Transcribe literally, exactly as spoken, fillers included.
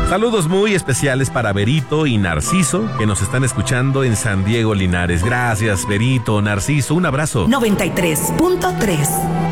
Saludos muy especiales para Berito y Narciso, que nos están escuchando en San Diego, Linares. Gracias, Berito, Narciso, un abrazo. noventa y tres punto tres